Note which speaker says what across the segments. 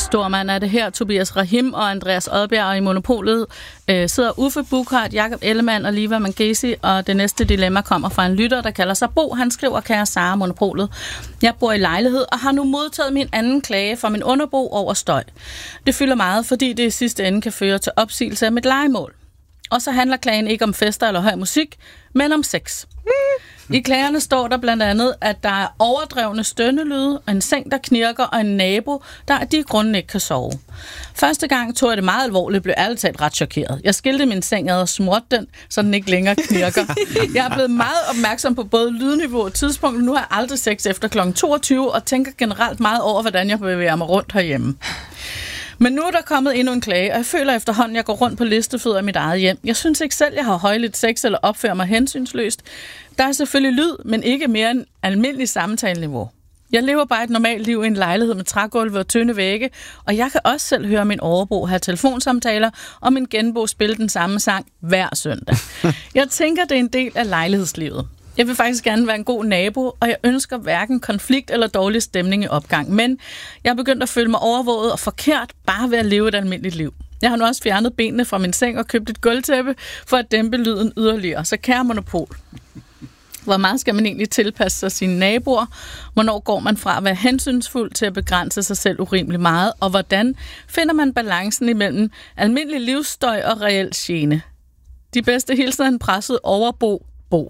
Speaker 1: Stormand er det her. Tobias Rahim og Andreas Odbjerg, og i Monopolet sidder Uffe Buchhardt, Jakob Ellemann og Liva Mangesi, og det næste dilemma kommer fra en lytter, der kalder sig Bo. Han skriver: Kære Sara, Monopolet. Jeg bor i lejlighed og har nu modtaget min anden klage fra min underbo over støj. Det fylder meget, fordi det i sidste ende kan føre til opsigelse af mit lejemål. Og så handler klagen ikke om fester eller høj musik, men om sex. I klagerne står der blandt andet, at der er overdrevne stønnelyde, en seng, der knirker, og en nabo, der af de grunde ikke kan sove. Første gang tog jeg det meget alvorligt, blev ærligt talt ret chokeret. Jeg skilte min seng ad og smurte den, så den ikke længere knirker. Jeg er blevet meget opmærksom på både lydniveau og tidspunkt. Nu har jeg aldrig sex efter kl. 22, og tænker generelt meget over, hvordan jeg bevæger mig rundt herhjemme. Men nu er der kommet endnu en klage, og jeg føler efterhånden, at jeg går rundt på listefødder i mit eget hjem. Jeg synes ikke selv, jeg har højligt sex eller opfører mig hensynsløst. Der er selvfølgelig lyd, men ikke mere end almindelig samtaleniveau. Jeg lever bare et normalt liv i en lejlighed med trægulve og tynde vægge, og jeg kan også selv høre min overbo have telefonsamtaler, og min genbo spille den samme sang hver søndag. Jeg tænker, det er en del af lejlighedslivet. Jeg vil faktisk gerne være en god nabo, og jeg ønsker hverken konflikt eller dårlig stemning i opgang. Men jeg er begyndt at føle mig overvåget og forkert bare ved at leve et almindeligt liv. Jeg har nu også fjernet benene fra min seng og købt et gulvtæppe for at dæmpe lyden yderligere. Så kære Monopol, hvor meget skal man egentlig tilpasse sig sine naboer? Hvornår går man fra at være hensynsfuld til at begrænse sig selv urimelig meget? Og hvordan finder man balancen imellem almindelig livsstøj og reel gene? De bedste hilsner en presset overbo.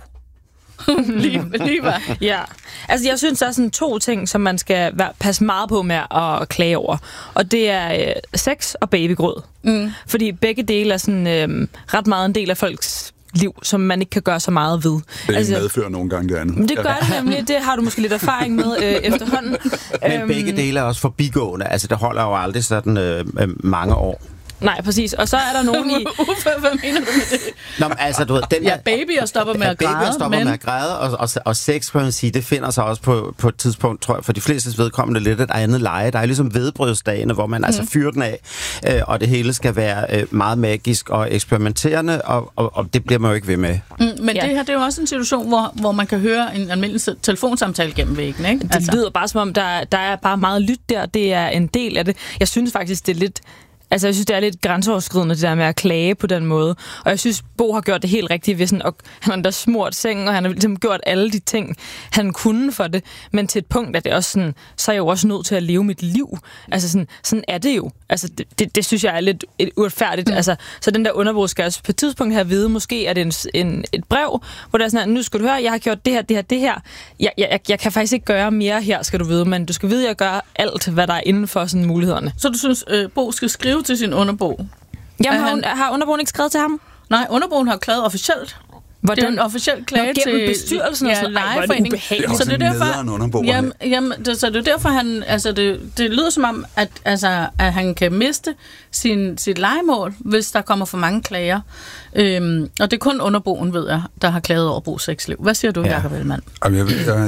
Speaker 1: Lige var.
Speaker 2: Ja, altså jeg synes, der er sådan 2 ting, som man skal passe meget på med at klage over. Og det er sex og babygrød. Fordi begge dele er sådan ret meget en del af folks liv, som man ikke kan gøre så meget ved.
Speaker 3: Det medfører nogle gange det andet.
Speaker 2: Det gør det nemlig. Det har du måske lidt erfaring med efterhånden.
Speaker 4: Men begge dele er også forbigående. Altså det holder jo aldrig sådan mange år.
Speaker 2: Nej, præcis. Og så er der nogen i...
Speaker 1: Uffe, hvad mener du med det?
Speaker 4: Nå, men altså, du ved, den
Speaker 1: babyer stopper med at græde.
Speaker 4: Babyer stopper med at græde, og sex, kan man sige, det finder sig også på et tidspunkt, tror jeg, for de flestes vedkommende lidt et andet leje. Der er ligesom vedbrødsdagene, hvor man altså fyrer den af, og det hele skal være meget magisk og eksperimenterende, og det bliver man jo ikke ved med.
Speaker 1: Men det her, det er jo også en situation, hvor man kan høre en almindelig telefonsamtale gennem væggen, ikke?
Speaker 2: Det lyder bare som om, der er bare meget lyt der. Det er en del af det. Jeg synes faktisk, det er lidt... Altså, jeg synes, det er lidt grænseoverskridende, det der med at klage på den måde. Og jeg synes, Bo har gjort det helt rigtigt ved sådan, og han har da smurt sengen, og han har ligesom gjort alle de ting, han kunne for det. Men til et punkt er det også sådan, så er jeg jo også nødt til at leve mit liv. Altså, sådan er det jo. Altså, det synes jeg er lidt uretfærdigt. Altså, så den der underbo skal også på et tidspunkt have at vide, måske er det et brev, hvor der er sådan, nu skal du høre, jeg har gjort det her. Jeg kan faktisk ikke gøre mere her, skal du vide, men du skal vide, at jeg gør alt, hvad der er inden for sådan mulighederne.
Speaker 1: Så du synes, Bo skal skrive til sin underbo?
Speaker 2: Jamen, har underboen ikke skrevet til ham?
Speaker 1: Nej, underboen har klaget officielt. Det er en officiel klage til
Speaker 2: bestyrelsen og sådan
Speaker 1: lejeforeningen.
Speaker 3: Så det er derfor,
Speaker 1: så det er derfor han, altså det lyder som om at han kan miste sit lejemål, hvis der kommer for mange klager. Og det er kun underboen, ved jeg, der har klaget over Bo sexliv. Hvad siger du, Jakob Ellemann?
Speaker 3: Jeg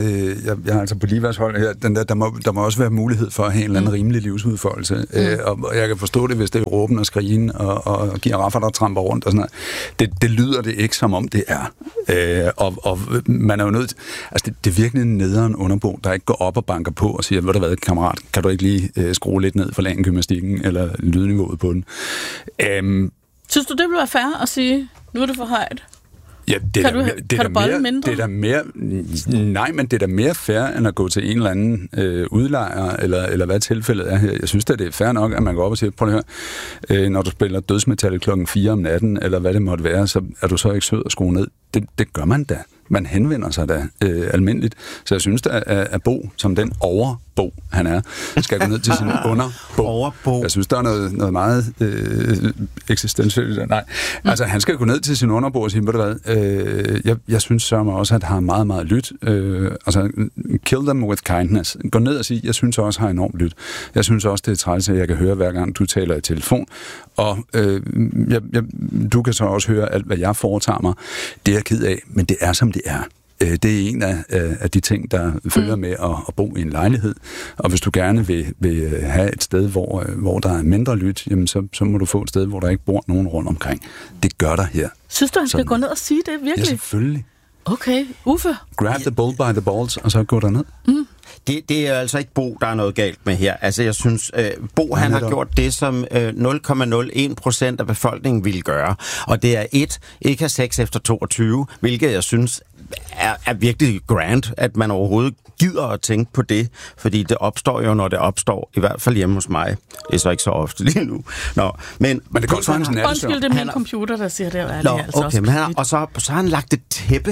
Speaker 3: er altså på Livas hold her. Der må også være mulighed for at have en eller anden rimelig livsudfoldelse. Og jeg kan forstå det, hvis det er råben og skrigen og giver raffer, der tramper rundt og sådan noget. Det lyder det ikke, som om det er. Og man er jo nødt... Altså, det er virkelig en nederen underbo, der ikke går op og banker på og siger, ved du hvad, kammerat, kan du ikke lige skrue lidt ned for lagen-gymnastikken eller lydniveauet på den?
Speaker 1: Synes du, det vil være fair at sige, nu er det for højt?
Speaker 3: Ja, det er da mere fair, end at gå til en eller anden udlejer, eller hvad tilfældet er her. Jeg synes da, det er fair nok, at man går op og siger, prøv at høre, når du spiller dødsmetal klokken 4 om natten, eller hvad det måtte være, så er du så ikke sød at skrue ned. Det gør man da. Man henvender sig da almindeligt. Så jeg synes da, at Bo, som den overbo han er, skal gå ned til sin underbo. Jeg synes, der er noget meget eksistentielt. Nej, altså han skal gå ned til sin underbo og sige, ved du hvad, jeg synes så også, at har meget, meget lyt. Altså, kill them with kindness. Gå ned og sige, jeg synes også, har enormt lyt. Jeg synes også, det er træls, at jeg kan høre, hver gang du taler i telefon. Og du kan så også høre alt, hvad jeg foretager mig. Det er jeg ked af, men det er, som det er. Det er en af de ting, der følger med at bo i en lejlighed. Og hvis du gerne vil have et sted, hvor der er mindre lyt, jamen så må du få et sted, hvor der ikke bor nogen rundt omkring. Det gør der her.
Speaker 1: Synes du, han skal gå ned og sige det virkelig?
Speaker 3: Ja, selvfølgelig.
Speaker 1: Okay, Uffe?
Speaker 3: Grab the bull by the balls, og så gå derned.
Speaker 4: Det er altså ikke Bo, der er noget galt med her. Altså, jeg synes, Bo han har gjort det, som 0,01% af befolkningen ville gøre. Og det er ikke have sex efter 22, hvilket jeg synes er virkelig grand, at man overhovedet gider at tænke på det, fordi det opstår jo, når det opstår, i hvert fald hjemme hos mig. Det er så ikke så ofte lige nu. Men
Speaker 3: det går så han
Speaker 1: undskyld, det er min computer, der siger det.
Speaker 4: Okay, men så har han lagt et tæppe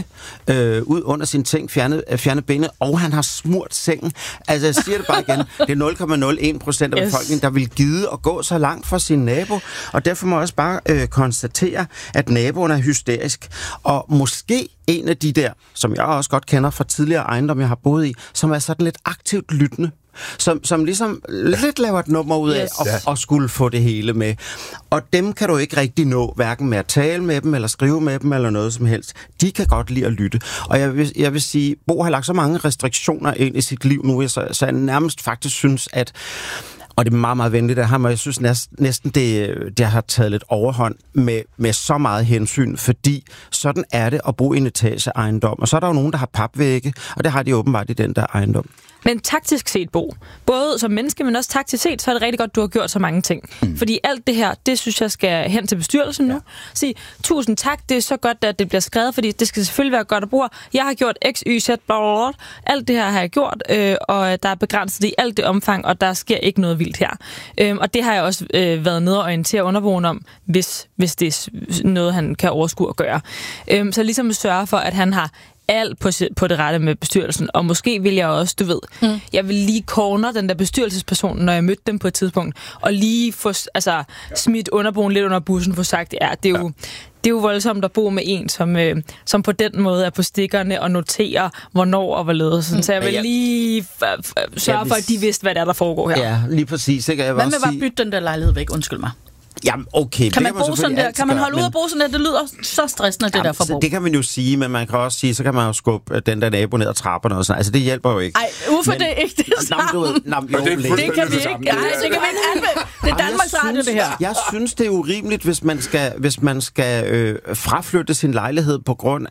Speaker 4: ud under sin ting, fjernet benet, og han har smurt sengen. Altså, jeg siger det bare igen, det er 0,01% af befolkningen, der vil gide at gå så langt fra sin nabo, og derfor må jeg også bare konstatere, at naboen er hysterisk, og måske en af de der, som jeg også godt kender fra tidligere ejendom, jeg har boet i, som er sådan lidt aktivt lyttende, som ligesom lidt laver et nummer ud af og skulle få det hele med. Og dem kan du ikke rigtig nå, hverken med at tale med dem, eller skrive med dem, eller noget som helst. De kan godt lide at lytte. Og jeg vil sige, Bo har lagt så mange restriktioner ind i sit liv nu, så jeg nærmest faktisk synes, at og det er meget, meget venligt af ham, og jeg synes næsten, det har taget lidt overhånd med så meget hensyn, fordi sådan er det at bo i en etageejendom. Og så er der jo nogen, der har papvægge, og det har de åbenbart i den der ejendom.
Speaker 2: Men taktisk set, Bo, både som menneske, men også taktisk set, så er det rigtig godt, du har gjort så mange ting. Fordi alt det her, det synes jeg skal hen til bestyrelsen nu. Sige, tusind tak, det er så godt, at det bliver skrevet, fordi det skal selvfølgelig være godt at bruge. Jeg har gjort X, Y, Z, bla, bla, bla. Alt det her har jeg gjort, og der er begrænset i alt det omfang, og der sker ikke noget vildt her. Og det har jeg også været nede og orientere underboen om, hvis det er noget, han kan overskue at gøre. Så ligesom sørge for, at han har alt på det rette med bestyrelsen, og måske vil jeg også, du ved, jeg vil lige corner den der bestyrelsesperson, når jeg mødte dem på et tidspunkt, og lige få smidt underboen lidt under bussen, for sagt, det er jo voldsomt at bo med en, som på den måde er på stikkerne og noterer, hvornår og hvorledes. Så jeg vil lige sørge for, at de vidste, hvad der foregår her.
Speaker 4: Ja, lige præcis. Hvad
Speaker 1: med bare bytte den der lejlighed væk? Undskyld mig.
Speaker 4: Jamen, okay.
Speaker 1: Kan man bo sådan der? Kan man holde ud og bo sådan der? Det lyder så stressende, det der forbrug.
Speaker 4: Det kan man jo sige, men man kan også sige, så kan man jo skubbe den der nabo ned ad trapperne og sådan. Altså, det hjælper jo ikke.
Speaker 1: Ej, Uffe, det er ikke det samme. Det kan vi ikke. Nej, det kan vi ikke anvende. Det er Danmarks Radio, det her.
Speaker 4: Jeg synes, det er urimeligt, hvis man skal fraflytte sin lejlighed på grund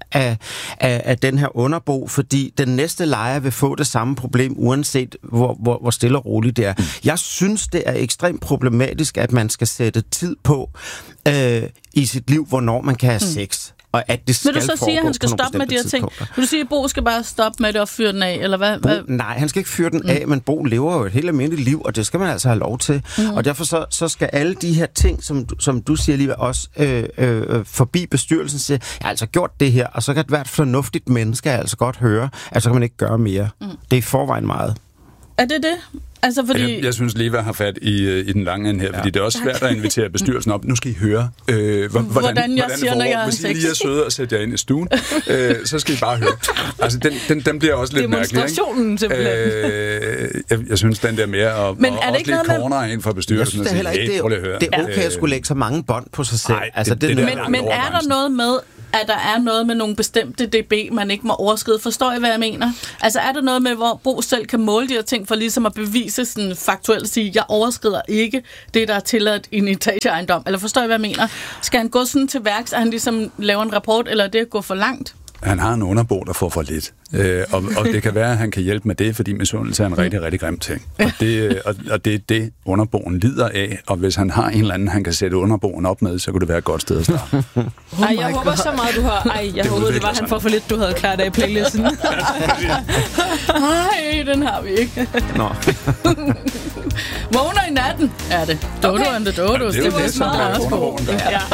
Speaker 4: af den her underbo, fordi den næste lejer vil få det samme problem, uanset hvor stille og roligt det er. Jeg synes, det er ekstremt problematisk, at man skal sætte tid på i sit liv, hvornår man kan have sex. Og at det skal
Speaker 1: vil du så sige, at han skal stoppe med de her ting? Vil du sige, at Bo skal bare stoppe med det og fyre den af, eller hvad?
Speaker 4: Nej, han skal ikke fyre den af, men Bo lever jo et helt almindeligt liv, og det skal man altså have lov til. Og derfor så skal alle de her ting, som du siger lige også forbi bestyrelsen, siger, jeg har altså gjort det her, og så kan et hvert fornuftigt menneske altså godt høre, at så kan man ikke gøre mere. Det er i forvejen meget.
Speaker 1: Er det det? Altså, fordi
Speaker 3: jeg synes, Leva har fat i den lange ende her, fordi det er også svært at invitere bestyrelsen op. Nu skal I høre, hvordan jeg siger, når jeg har sex. Hvis I lige er søde og sætter jer ind i stuen, så skal I bare høre. Altså, den bliver også lidt mærkelig, ikke?
Speaker 2: Demonstrationen, simpelthen.
Speaker 3: Jeg synes, den der mere, og også lidt corner ind fra bestyrelsen og sige, hey, prøv lige at høre.
Speaker 4: Det er okay at skulle lægge så mange bånd på sig selv.
Speaker 1: Men er der noget med, at der er noget med nogle bestemte dB, man ikke må overskride? Forstår I, hvad jeg mener? Altså, er der noget med, hvor Bo selv kan måle de her ting, for ligesom at bevise sådan faktuelt at sige, jeg overskrider ikke det, der er tilladt i en etageejendom? Eller forstår I, hvad jeg mener? Skal han gå sådan til værks, at han ligesom laver en rapport, eller er det at gå for langt?
Speaker 3: Han har en underbo, der får for lidt. Og det kan være, at han kan hjælpe med det, fordi misundelse er en rigtig, rigtig grim ting. Og det er det, underboen lider af. Og hvis han har en eller anden, han kan sætte underboen op med, så kunne det være et godt sted at starte.
Speaker 2: Jeg håber så meget, du har... jeg håber, det var, han får for lidt, du havde klart af i playlisten.
Speaker 1: Nej, den har vi ikke.
Speaker 4: Nå.
Speaker 1: Vågner i natten, er det. Dodo and the Dodos.
Speaker 3: Det er jo det, som er
Speaker 1: også på.